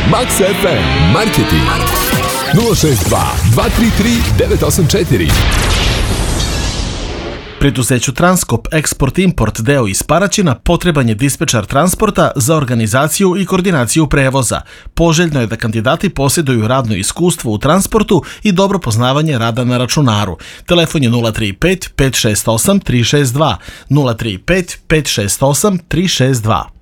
Max FM Marketing 062 233 984. Preduzeću Transkop Export Import deo iz Paraćina potreban je dispečar transporta za organizaciju i koordinaciju prevoza. Poželjno je da kandidati posjeduju radno iskustvo u transportu i dobro poznavanje rada na računaru. Telefon je 035 568 362 035 568 362.